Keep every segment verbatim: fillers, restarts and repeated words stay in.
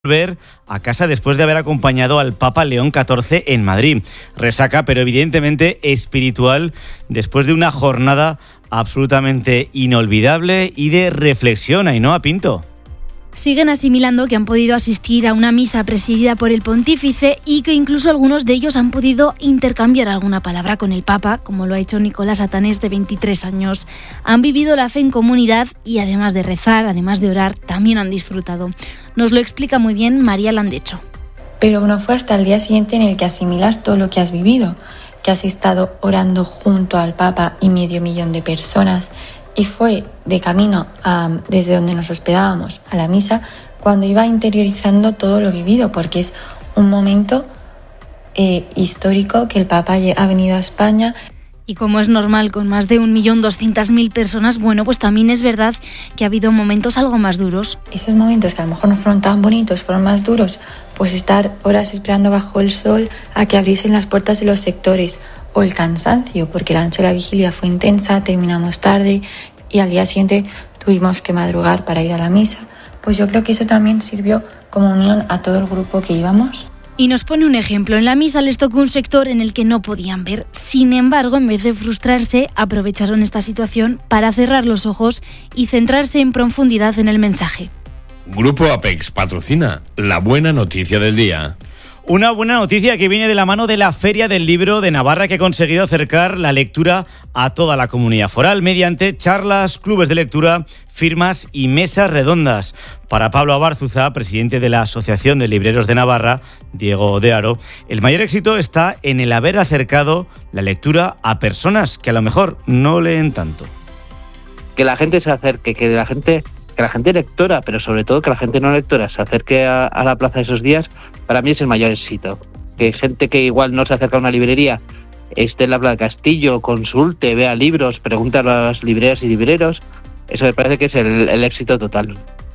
volver a casa después de haber acompañado al Papa León catorce en Madrid. Resaca, pero evidentemente espiritual, después de una jornada absolutamente inolvidable y de reflexión. Ainhoa Pinto. Siguen asimilando que han podido asistir a una misa presidida por el pontífice y que incluso algunos de ellos han podido intercambiar alguna palabra con el Papa, como lo ha hecho Nicolás Atanés, de veintitrés años. Han vivido la fe en comunidad y además de rezar, además de orar, también han disfrutado. Nos lo explica muy bien María Landecho. Pero no fue hasta el día siguiente en el que asimilas todo lo que has vivido, que has estado orando junto al Papa y medio millón de personas. Y fue de camino a, desde donde nos hospedábamos a la misa cuando iba interiorizando todo lo vivido, porque es un momento eh, histórico que el Papa ha venido a España. Y como es normal con más de un millón doscientas mil personas, bueno, pues también es verdad que ha habido momentos algo más duros. Esos momentos que a lo mejor no fueron tan bonitos, fueron más duros, pues estar horas esperando bajo el sol a que abriesen las puertas de los sectores. O el cansancio, porque la noche de la vigilia fue intensa, terminamos tarde y al día siguiente tuvimos que madrugar para ir a la misa. Pues yo creo que eso también sirvió como unión a todo el grupo que íbamos. Y nos pone un ejemplo. En la misa les tocó un sector en el que no podían ver. Sin embargo, en vez de frustrarse, aprovecharon esta situación para cerrar los ojos y centrarse en profundidad en el mensaje. Grupo Apex patrocina la buena noticia del día. Una buena noticia que viene de la mano de la Feria del Libro de Navarra, que ha conseguido acercar la lectura a toda la comunidad foral mediante charlas, clubes de lectura, firmas y mesas redondas. Para Pablo Abárzuza, presidente de la Asociación de Libreros de Navarra, Diego de Aro, el mayor éxito está en el haber acercado la lectura a personas que a lo mejor no leen tanto. Que la gente se acerque, que la gente... que la gente lectora, pero sobre todo que la gente no lectora se acerque a, a la plaza esos días, para mí es el mayor éxito. Que gente que igual no se acerca a una librería esté en la Plaza del Castillo, consulte, vea libros, pregunte a las libreras y libreros, eso me parece que es el, el éxito total.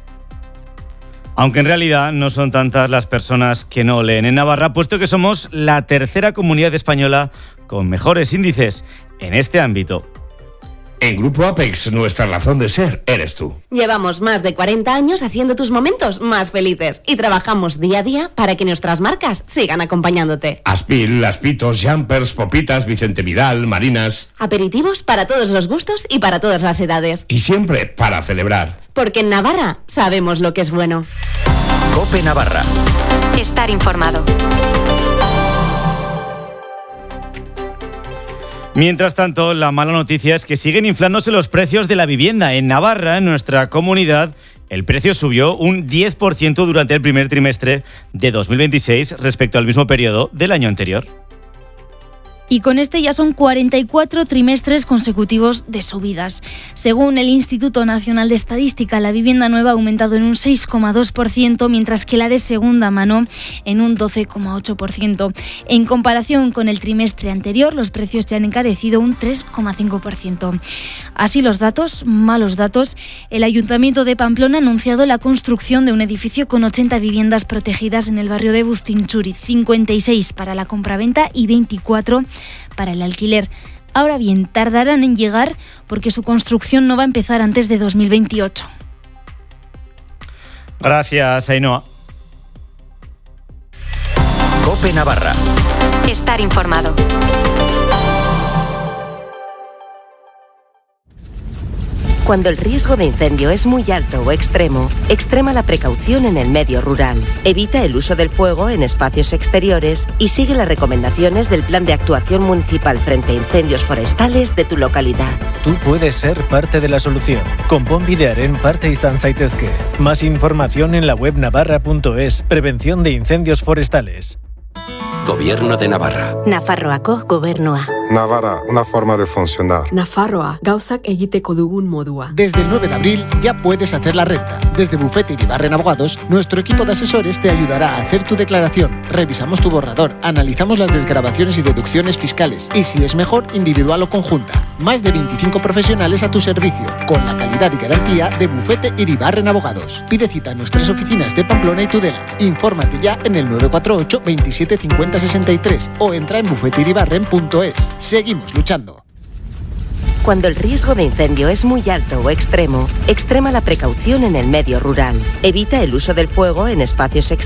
Aunque en realidad no son tantas las personas que no leen en Navarra, puesto que somos la tercera comunidad española con mejores índices en este ámbito. En Grupo Apex, nuestra razón de ser eres tú. Llevamos más de cuarenta años haciendo tus momentos más felices y trabajamos día a día para que nuestras marcas sigan acompañándote. Aspil, Aspitos, Jumpers, Popitas, Vicente Vidal, Marinas. Aperitivos para todos los gustos y para todas las edades. Y siempre para celebrar. Porque en Navarra sabemos lo que es bueno. COPE Navarra. Estar informado. Mientras tanto, la mala noticia es que siguen inflándose los precios de la vivienda. En Navarra, en nuestra comunidad, el precio subió un diez por ciento durante el primer trimestre de dos mil veintiséis respecto al mismo periodo del año anterior. Y con este ya son cuarenta y cuatro trimestres consecutivos de subidas. Según el Instituto Nacional de Estadística, la vivienda nueva ha aumentado en un seis coma dos por ciento, mientras que la de segunda mano en un doce coma ocho por ciento. En comparación con el trimestre anterior, los precios se han encarecido un tres coma cinco por ciento. Así los datos, malos datos, el Ayuntamiento de Pamplona ha anunciado la construcción de un edificio con ochenta viviendas protegidas en el barrio de Bustinchuri, cincuenta y seis para la compraventa y veinticuatro para el alquiler. Ahora bien, tardarán en llegar porque su construcción no va a empezar antes de dos mil veintiocho. Gracias, Ainhoa. COPE Navarra. Estar informado. Cuando el riesgo de incendio es muy alto o extremo, extrema la precaución en el medio rural. Evita el uso del fuego en espacios exteriores y sigue las recomendaciones del Plan de Actuación Municipal frente a incendios forestales de tu localidad. Tú puedes ser parte de la solución. Konponbide en parte izan zaitezke. Más información en la web navarra punto es. Prevención de incendios forestales. Gobierno de Navarra. Nafarroako gobernua. Navarra, una forma de funcionar. Nafarroa, gauzak egiteko dugun modua. Desde el nueve de abril ya puedes hacer la renta. Desde Bufete Iribarren Abogados, nuestro equipo de asesores te ayudará a hacer tu declaración. Revisamos tu borrador, analizamos las desgravaciones y deducciones fiscales. Y si es mejor, individual o conjunta. Más de veinticinco profesionales a tu servicio, con la calidad y garantía de Bufete Iribarren Abogados. Pide cita en nuestras oficinas de Pamplona y Tudela. Infórmate ya en el nueve cuatro ocho, veintisiete cincuenta sesenta y tres o entra en bufete iribarren punto es. Seguimos luchando. Cuando el riesgo de incendio es muy alto o extremo, extrema la precaución en el medio rural. Evita el uso del fuego en espacios exteriores